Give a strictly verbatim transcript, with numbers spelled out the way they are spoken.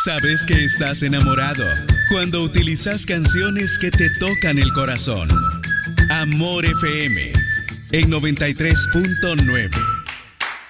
Sabes que estás enamorado cuando utilizas canciones que te tocan el corazón. Amor F M en noventa y tres punto nueve.